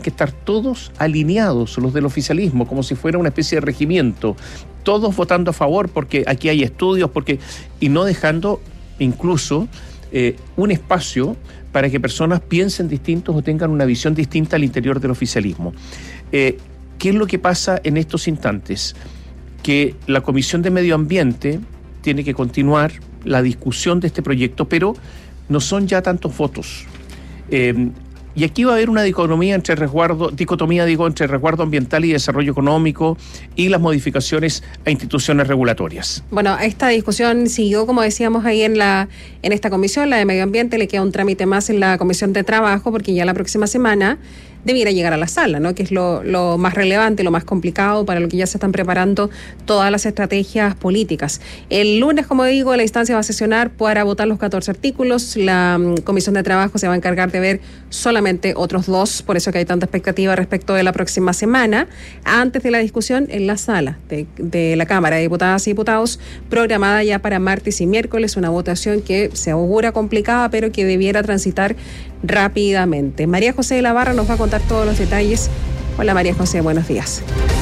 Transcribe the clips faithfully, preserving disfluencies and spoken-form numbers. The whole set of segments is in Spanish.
que estar todos alineados, los del oficialismo, como si fuera una especie de regimiento, todos votando a favor porque aquí hay estudios, porque y no dejando incluso eh, un espacio para que personas piensen distintos o tengan una visión distinta al interior del oficialismo. Eh, ¿Qué es lo que pasa en estos instantes? Que la Comisión de Medio Ambiente tiene que continuar la discusión de este proyecto, pero no son ya tantos votos. Eh, y aquí va a haber una dicotomía entre resguardo, dicotomía digo, entre resguardo ambiental y desarrollo económico y las modificaciones a instituciones regulatorias. Bueno, esta discusión siguió, como decíamos ahí en la en esta comisión, la de Medio Ambiente, le queda un trámite más en la Comisión de Trabajo, porque ya la próxima semana debiera llegar a la sala, ¿no? Que es lo, lo más relevante, lo más complicado, para lo que ya se están preparando todas las estrategias políticas. El lunes, como digo, la instancia va a sesionar para votar los catorce artículos. La um, Comisión de Trabajo se va a encargar de ver solamente otros dos, por eso que hay tanta expectativa respecto de la próxima semana, antes de la discusión en la sala de, de la Cámara de Diputadas y Diputados, programada ya para martes y miércoles, una votación que se augura complicada, pero que debiera transitar rápidamente. María José de la Barra nos va a contar todos los detalles. Hola María José, buenos días.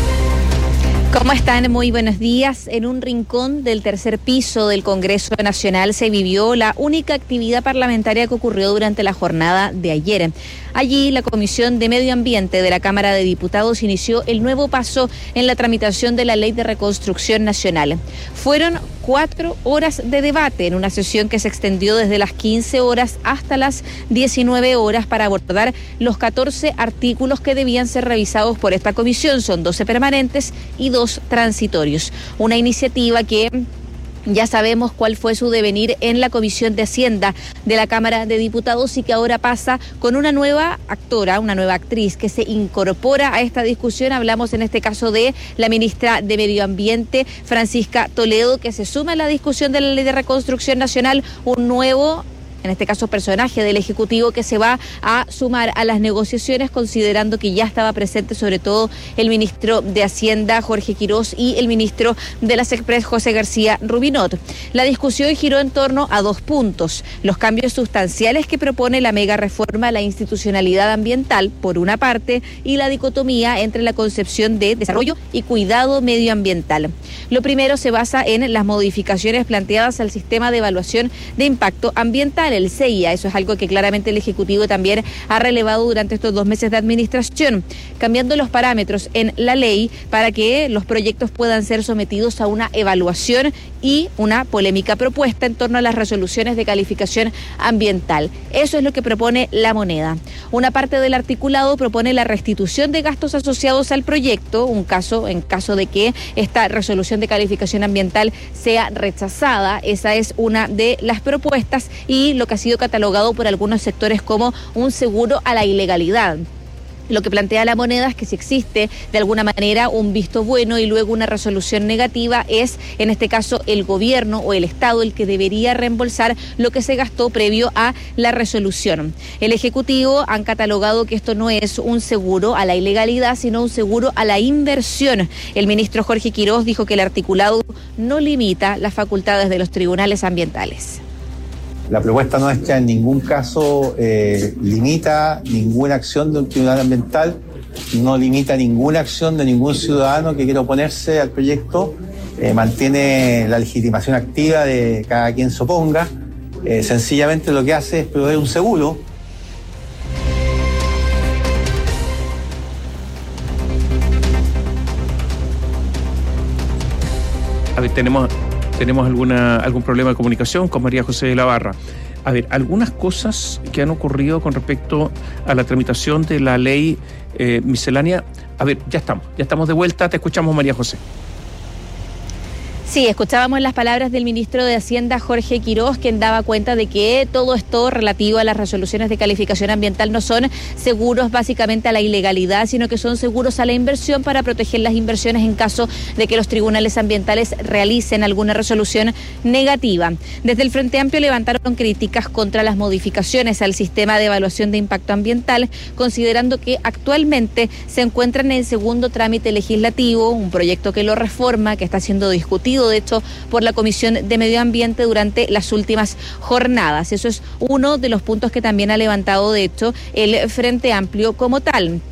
¿Cómo están? Muy buenos días. En un rincón del tercer piso del Congreso Nacional se vivió la única actividad parlamentaria que ocurrió durante la jornada de ayer. Allí, la Comisión de Medio Ambiente de la Cámara de Diputados inició el nuevo paso en la tramitación de la Ley de Reconstrucción Nacional. Fueron cuatro horas de debate en una sesión que se extendió desde las quince horas hasta las diecinueve horas para abordar los catorce artículos que debían ser revisados por esta comisión. Son doce permanentes y dos transitorios. Una iniciativa que ya sabemos cuál fue su devenir en la Comisión de Hacienda de la Cámara de Diputados y que ahora pasa con una nueva actora, una nueva actriz que se incorpora a esta discusión. Hablamos en este caso de la ministra de Medio Ambiente, Francisca Toledo, que se suma a la discusión de la Ley de Reconstrucción Nacional, un nuevo, en este caso personaje del Ejecutivo, que se va a sumar a las negociaciones, considerando que ya estaba presente sobre todo el ministro de Hacienda, Jorge Quirós, y el ministro de las Express, José García Rubinot. La discusión giró en torno a dos puntos: los cambios sustanciales que propone la mega reforma a la institucionalidad ambiental, por una parte, y la dicotomía entre la concepción de desarrollo y cuidado medioambiental. Lo primero se basa en las modificaciones planteadas al sistema de evaluación de impacto ambiental, el C E I A. Eso es algo que claramente el Ejecutivo también ha relevado durante estos dos meses de administración, cambiando los parámetros en la ley para que los proyectos puedan ser sometidos a una evaluación y una polémica propuesta en torno a las resoluciones de calificación ambiental. Eso es lo que propone La Moneda. Una parte del articulado propone la restitución de gastos asociados al proyecto, un caso en caso de que esta resolución de calificación ambiental sea rechazada. Esa es una de las propuestas y lo que ha sido catalogado por algunos sectores como un seguro a la ilegalidad. Lo que plantea La Moneda es que si existe de alguna manera un visto bueno y luego una resolución negativa, es en este caso el gobierno o el Estado el que debería reembolsar lo que se gastó previo a la resolución. El Ejecutivo han catalogado que esto no es un seguro a la ilegalidad, sino un seguro a la inversión. El ministro Jorge Quirós dijo que el articulado no limita las facultades de los tribunales ambientales. La propuesta nuestra en ningún caso eh, limita ninguna acción de un tribunal ambiental, no limita ninguna acción de ningún ciudadano que quiera oponerse al proyecto, eh, mantiene la legitimación activa de cada quien se oponga, eh, sencillamente lo que hace es proveer un seguro. A ver, tenemos... Tenemos alguna, algún problema de comunicación con María José de la Barra. A ver, algunas cosas que han ocurrido con respecto a la tramitación de la ley eh, miscelánea. A ver, ya estamos, ya estamos de vuelta. Te escuchamos, María José. Sí, escuchábamos las palabras del ministro de Hacienda, Jorge Quirós, quien daba cuenta de que todo esto relativo a las resoluciones de calificación ambiental no son seguros básicamente a la ilegalidad, sino que son seguros a la inversión para proteger las inversiones en caso de que los tribunales ambientales realicen alguna resolución negativa. Desde el Frente Amplio levantaron críticas contra las modificaciones al sistema de evaluación de impacto ambiental, considerando que actualmente se encuentran en segundo trámite legislativo, un proyecto que lo reforma, que está siendo discutido de hecho por la Comisión de Medio Ambiente durante las últimas jornadas. Eso es uno de los puntos que también ha levantado de hecho el Frente Amplio como tal.